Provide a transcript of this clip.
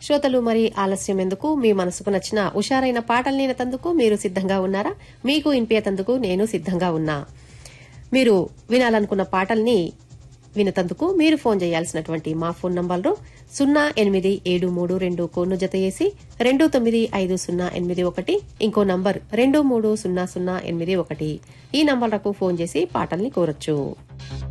శ్రోతలు మరి ఆలస్యం ఎందుకు, మీ మనసుకు నచ్చిన హుషారైన పాటల్ని వినతందుకు మీరు సిద్ధంగా ఉన్నారా? మీకు వినిపించేందుకు నేను సిద్ధంగా ఉన్నా. మీరు వినాలనుకున్న పాటల్ని వినతందుకు మీరు ఫోన్ చేయాల్సినటువంటి మా ఫోన్ నంబర్లు 08732 కోడ్ను జత చేసి 295081, ఇంకో నంబర్ 230081. ఈ నంబర్లకు ఫోన్ చేసి పాటల్ని కోరొచ్చు.